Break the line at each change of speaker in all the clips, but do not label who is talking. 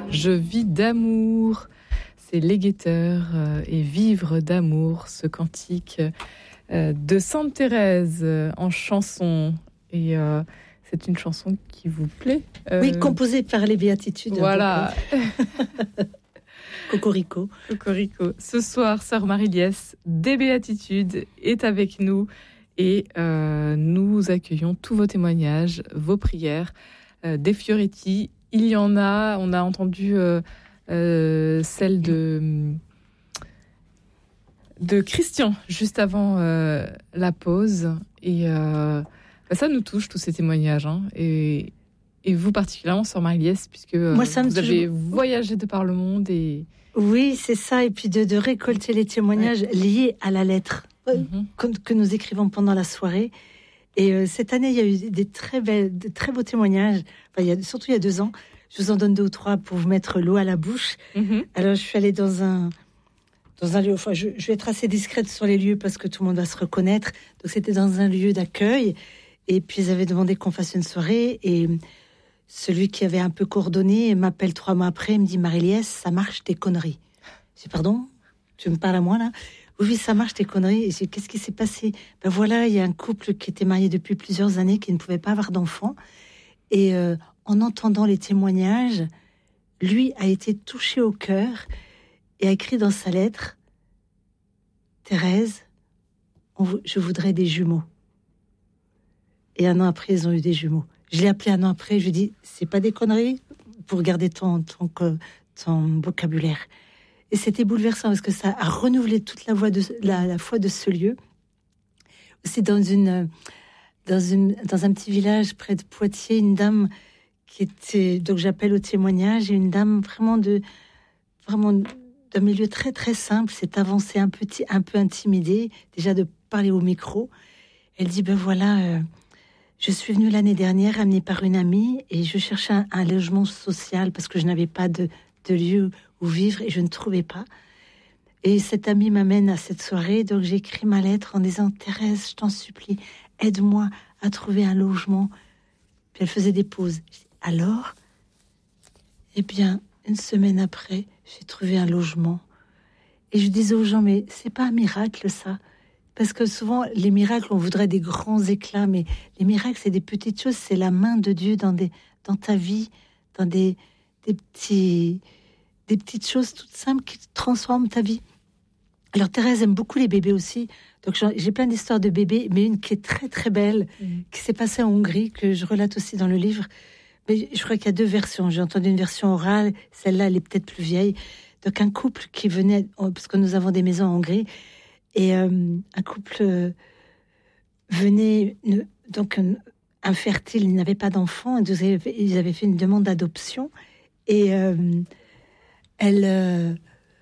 Je vis d'amour. C'est Les Guetteurs et Vivre d'amour, ce cantique de Sainte Thérèse en chanson. Et c'est une chanson qui vous plaît
Oui, composée par les Béatitudes.
Voilà.
Cocorico.
Cocorico. Ce soir, Sœur Marie-Liesse des Béatitudes est avec nous et nous accueillons tous vos témoignages, vos prières, des Fioretti. Il y en a, on a entendu celle de Christian juste avant la pause et ça nous touche tous ces témoignages hein, et vous particulièrement Sœur Marie-Liesse puisque
moi, ça
vous avez voyagé de par le monde et
oui c'est ça et puis de récolter les témoignages liés à la lettre que nous écrivons pendant la soirée et cette année il y a eu de très beaux témoignages surtout il y a 2 ans. Je vous en donne 2 ou 3 pour vous mettre l'eau à la bouche. Alors, je suis allée dans un lieu. Enfin, je vais être assez discrète sur les lieux parce que tout le monde va se reconnaître. Donc, c'était dans un lieu d'accueil. Et puis, ils avaient demandé qu'on fasse une soirée. Et celui qui avait un peu coordonné m'appelle 3 mois après. Il me dit, Marie-Liesse, ça marche tes conneries. Je dis, pardon? Tu me parles à moi, là? Oui, ça marche tes conneries. Et je dis, qu'est-ce qui s'est passé? Ben voilà, il y a un couple qui était marié depuis plusieurs années, qui ne pouvait pas avoir d'enfants. Et en entendant les témoignages, lui a été touché au cœur et a écrit dans sa lettre « Thérèse, je voudrais des jumeaux. » Et 1 an après, ils ont eu des jumeaux. Je l'ai appelé 1 an après, je lui ai dit « C'est pas des conneries pour garder ton vocabulaire. » Et c'était bouleversant parce que ça a renouvelé toute la foi de ce lieu. C'est dans un petit village près de Poitiers, une dame qui était, donc j'appelle au témoignage, et une dame vraiment d'un milieu très très simple, s'est avancée un peu intimidée, déjà de parler au micro. Elle dit, ben voilà, je suis venue l'année dernière, amenée par une amie, et je cherchais un logement social parce que je n'avais pas de lieu où vivre et je ne trouvais pas. Et cette amie m'amène à cette soirée, donc j'écris ma lettre en disant, Thérèse, je t'en supplie, aide-moi à trouver un logement. Puis elle faisait des pauses. Alors, eh bien, 1 semaine après, j'ai trouvé un logement. Et je disais aux gens, mais c'est pas un miracle, ça? Parce que souvent, les miracles, on voudrait des grands éclats, mais les miracles, c'est des petites choses, c'est la main de Dieu dans ta vie, dans des petites choses toutes simples qui transforment ta vie. Alors Thérèse aime beaucoup les bébés aussi, donc j'ai plein d'histoires de bébés, mais une qui est très très belle, qui s'est passée en Hongrie, que je relate aussi dans le livre. Mais je crois qu'il y a 2 versions. J'ai entendu une version orale, celle-là elle est peut-être plus vieille. Donc un couple qui venait, parce que nous avons des maisons en Hongrie, et un couple venait, donc infertile, il n'avait pas d'enfant, ils avaient fait une demande d'adoption, et elle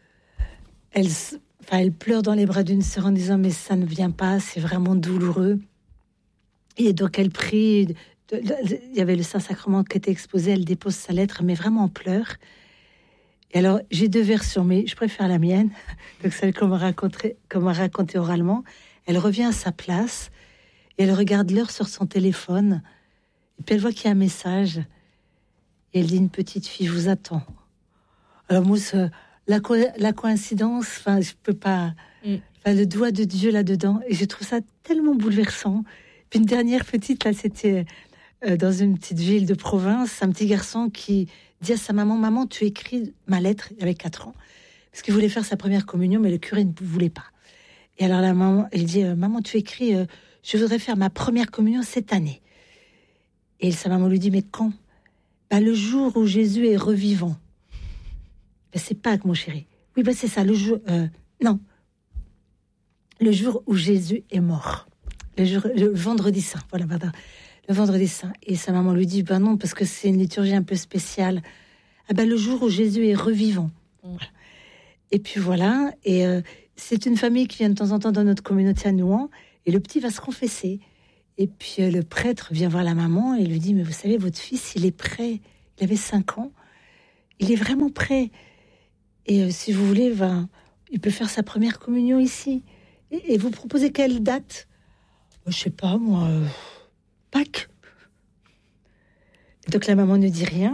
pleure dans les bras d'une sœur en disant mais ça ne vient pas, c'est vraiment douloureux. Et donc elle prie, il y avait le Saint-Sacrement qui était exposé, elle dépose sa lettre mais vraiment en pleurs. Et alors j'ai 2 versions, mais je préfère la mienne, donc celle qu'on m'a racontée oralement. Elle revient à sa place et elle regarde l'heure sur son téléphone et puis elle voit qu'il y a un message et elle dit, une petite fille vous attend. Alors moi, la coïncidence, enfin, je peux pas. Le doigt de Dieu là-dedans, et je trouve ça tellement bouleversant. Puis une dernière petite, là, c'était dans une petite ville de province, un petit garçon qui dit à sa maman, maman, tu écris ma lettre, il avait 4 ans, parce qu'il voulait faire sa première communion, mais le curé ne voulait pas. Et alors la maman, elle dit, maman, tu écris, je voudrais faire ma première communion cette année. Et sa maman lui dit, mais quand? Le jour où Jésus est revivant. C'est Pâques, mon chéri. Oui, c'est ça, le jour... non. Le jour où Jésus est mort. Le vendredi saint. Voilà, pardon. Le vendredi saint. Et sa maman lui dit, non, parce que c'est une liturgie un peu spéciale. Le jour où Jésus est revivant. Voilà. Et puis voilà. Et c'est une famille qui vient de temps en temps dans notre communauté à Nouan. Et le petit va se confesser. Et puis le prêtre vient voir la maman et lui dit, mais vous savez, votre fils, il est prêt. Il avait 5 ans. Il est vraiment prêt. Et si vous voulez, il peut faire sa première communion ici. Et vous proposez quelle date? Je sais pas, moi, Pâques. Donc la maman ne dit rien.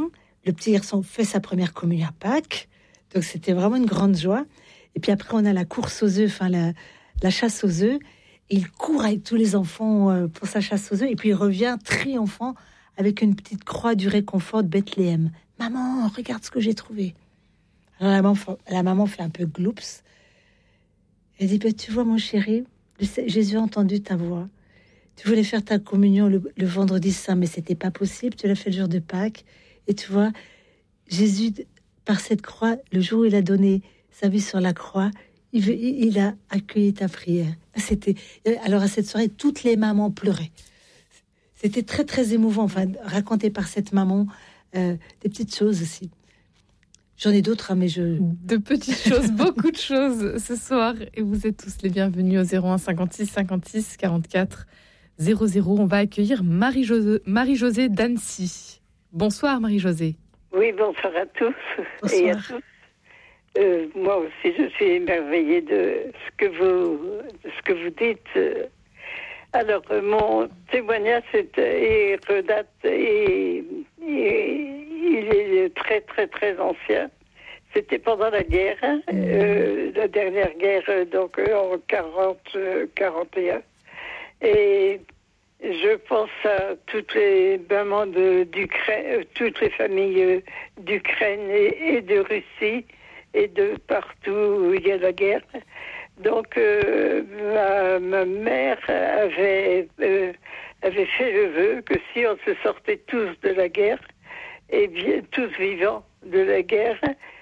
le petit garçon fait sa première communion à Pâques. Donc, c'était vraiment une grande joie. Et puis après, on a la course aux œufs, enfin, la chasse aux œufs. Et il court avec tous les enfants pour sa chasse aux œufs. Et puis, il revient triomphant avec une petite croix du réconfort de Bethléem. Maman, regarde ce que j'ai trouvé. Alors, la maman fait un peu gloops. Elle dit, tu vois, mon chéri, Jésus a entendu ta voix. Tu voulais faire ta communion le vendredi saint, mais c'était pas possible. Tu l'as fait le jour de Pâques. Et tu vois, Jésus, par cette croix, le jour où il a donné sa vie sur la croix, il a accueilli ta prière. Alors à cette soirée, toutes les mamans pleuraient. C'était très très émouvant, enfin, raconté par cette maman, des petites choses aussi. J'en ai d'autres, mais
de petites choses, beaucoup de choses ce soir. Et vous êtes tous les bienvenus au 01 56 56 44 00. On va accueillir Marie-Josée d'Annecy. Bonsoir Marie-Josée.
Oui, bonsoir à tous.
Bonsoir.
Et à tous. Moi aussi, je suis émerveillée de ce que vous dites. Alors, mon témoignage redate et il est très, très, très ancien. C'était pendant la guerre, la dernière guerre, donc en 40-41. Et je pense à toutes les mamans d'Ukraine, toutes les familles d'Ukraine et de Russie et de partout où il y a la guerre. Donc ma mère avait fait le vœu que si on se sortait tous de la guerre, et bien tous vivants de la guerre,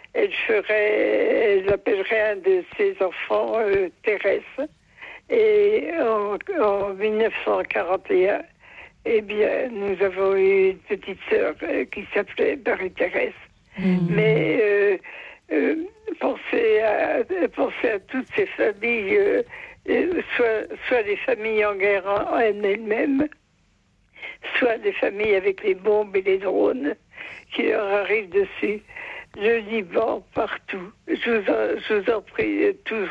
elle appellerait un de ses enfants Thérèse. Et en 1941, eh bien, nous avons eu une petite sœur qui s'appelait Marie-Thérèse. Mais pensez à toutes ces familles, soit des familles en guerre en elles-mêmes, soit des familles avec les bombes et les drones qui leur arrivent dessus. Le Liban, partout. Je vous en prie tous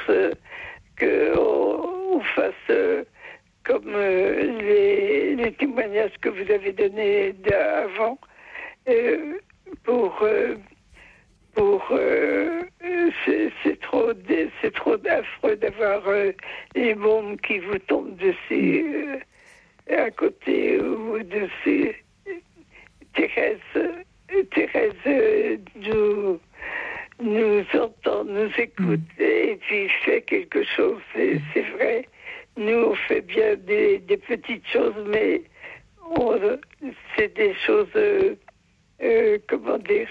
qu'on fasse comme les témoignages que vous avez donnés avant c'est trop affreux d'avoir les bombes qui vous tombent dessus à côté ou dessus. Thérèse nous entend, nous écoute et puis fait quelque chose, c'est vrai. Nous, on fait bien des petites choses, mais c'est des choses, comment dire,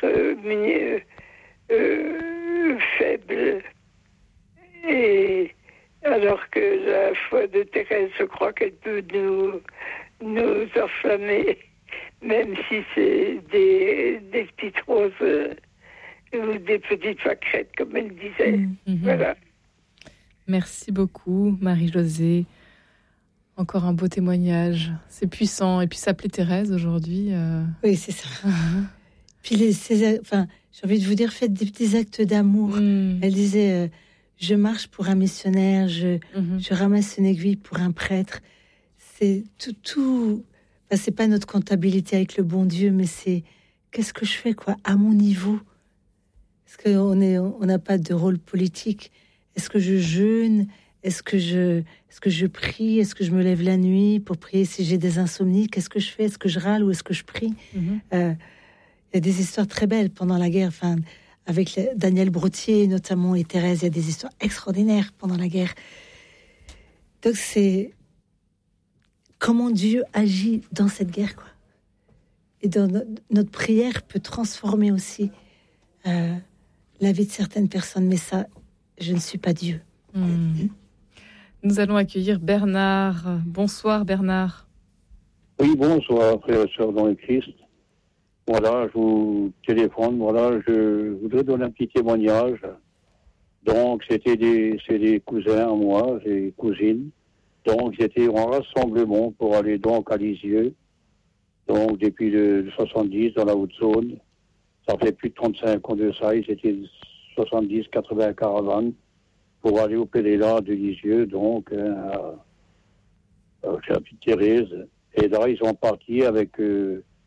faibles. Et alors que la foi de Thérèse, je crois qu'elle peut nous enflammer, même si c'est des petites roses ou des petites pâquerettes, comme elle disait. Voilà.
Merci beaucoup, Marie-Josée. Encore un beau témoignage. C'est puissant. Et puis, s'appeler Thérèse aujourd'hui.
Oui, c'est ça. Puis, j'ai envie de vous dire, faites des petits actes d'amour. Elle disait, je marche pour un missionnaire, je ramasse une aiguille pour un prêtre. C'est tout. Enfin, c'est pas notre comptabilité avec le bon Dieu, mais c'est qu'est-ce que je fais, quoi, à mon niveau. Est-ce qu'on n'a pas de rôle politique? Est-ce que je jeûne? Est-ce que je prie? Est-ce que je me lève la nuit pour prier si j'ai des insomnies? Qu'est-ce que je fais? Est-ce que je râle ou est-ce que je prie? Il y a des histoires très belles pendant la guerre, enfin, avec Daniel Brotier notamment et Thérèse. Il y a des histoires extraordinaires pendant la guerre. Donc c'est comment Dieu agit dans cette guerre, quoi. Et dans notre prière peut transformer aussi la vie de certaines personnes. Mais ça, je ne suis pas Dieu.
Nous allons accueillir Bernard. Bonsoir Bernard.
Oui, bonsoir frères et sœurs dans le Christ. Voilà, je vous téléphone. Voilà, je voudrais donner un petit témoignage. Donc, c'est des cousins à moi, des cousines. Donc, j'étais en rassemblement pour aller donc à Lisieux. Donc, depuis le 70 dans la Haute-Zone. Ça fait plus de 35 ans de ça. Ils étaient 70, 80 caravanes pour aller au Péléla de Lisieux, donc chez la petite Thérèse. Et là, ils sont partis avec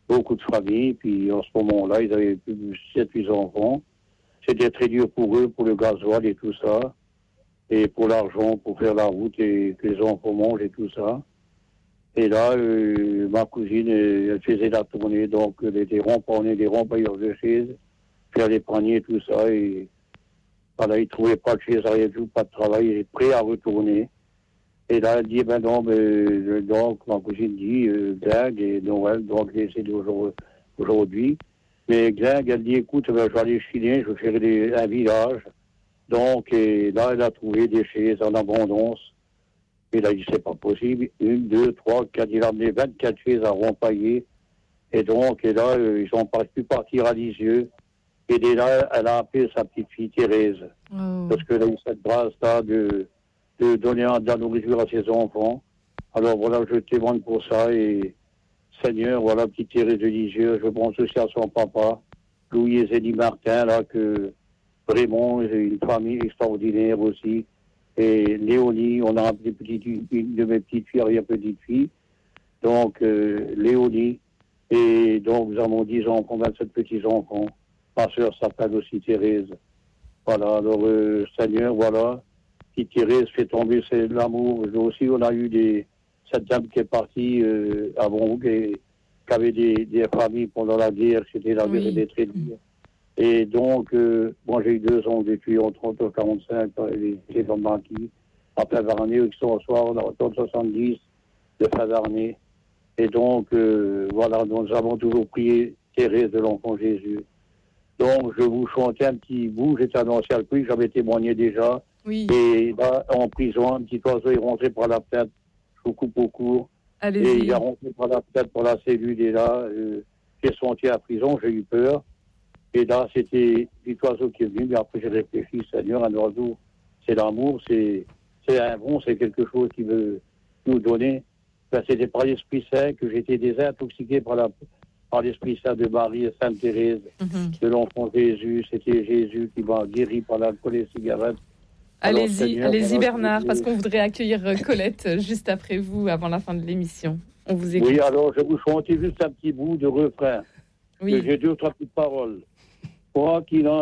beaucoup de familles. Puis en ce moment-là, ils avaient plus de 7-8 enfants. C'était très dur pour eux, pour le gasoil et tout ça. Et pour l'argent, pour faire la route et que les enfants mangent et tout ça. Et là, ma cousine, elle faisait la tournée, donc des rempayeurs de chaises, faire les paniers et tout ça. Et voilà, ils ne trouvaient pas de chaise, rien du tout, pas de travail, il est prêt à retourner. Et là, elle dit, ben non, donc ma cousine dit, Gling et Noël, donc c'est aujourd'hui. Mais Gling, elle dit, écoute, ben, je vais aller chiner, je vais faire un village. Donc, et là, elle a trouvé des chaises en abondance. Et là, il dit, c'est pas possible. 1, 2, 3, 4, il a amené 24 chaises à rempailler. Et donc, et là, ils ont pu partir à Lisieux. Et dès là, elle a appelé sa petite fille Thérèse.
Oh.
Parce qu'elle a eu cette grâce-là de donner de la nourriture à ses enfants. Alors voilà, je témoigne pour ça. Et Seigneur, voilà, petite Thérèse de Lisieux, je pense aussi à son papa, Louis et Zélie Martin, là, que vraiment, j'ai une famille extraordinaire aussi. Et Léonie, on a appelé une de mes petites filles, arrière-petite-fille. Donc, Léonie. Et donc, nous avons 10 enfants, 27 petits-enfants. Ma soeur s'appelle aussi Thérèse. Voilà, alors, Seigneur, voilà. Petite Thérèse fait tomber l'amour. Nous aussi, on a eu cette dame qui est partie avant, qui avait des familles pendant la guerre. C'était la guerre des traits. Et donc, moi, j'ai eu 2 ans depuis en 30 et 45, les dans le maquis, en fin d'année, qui sont au soir, on a autour de 70 de fin d'année. Et donc, voilà, nous avons toujours prié Thérèse de l'Enfant Jésus. Donc, je vous chantais un petit bout, j'étais annoncé à le prix, j'avais témoigné déjà.
Oui.
Et là, en prison, un petit oiseau est rentré par la fenêtre, je vous coupe au cours.
Allez-y.
Et il est rentré par la fenêtre pour la cellule, et là, j'ai senti à la prison, j'ai eu peur. Et là, c'était un oiseau qui est venu, mais après j'ai réfléchi, Seigneur, un oiseau, c'est l'amour, c'est un bon, c'est quelque chose qui veut nous donner. Ben, c'était par l'Esprit Saint que j'étais désintoxiqué par l'Esprit Saint de Marie et Sainte Thérèse, de l'Enfant Jésus. C'était Jésus qui m'a guéri par l'alcool et les cigarettes.
Allez-y Bernard, parce qu'on voudrait accueillir Colette juste après vous, avant la fin de l'émission. On vous écoute.
Oui, alors je vous chantais juste un petit bout de refrain.
Oui.
J'ai 2 ou 3 petites paroles. Quoi qu'il en